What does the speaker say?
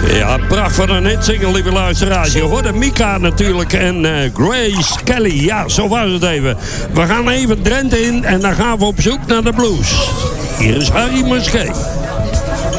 Ja, pracht van een hitsingle, lieve luisteraars. Je hoorde Mika natuurlijk en Grace Kelly. Ja, zo was het even. We gaan even Drenthe in en dan gaan we op zoek naar de blues. Hier is Harry Muskee.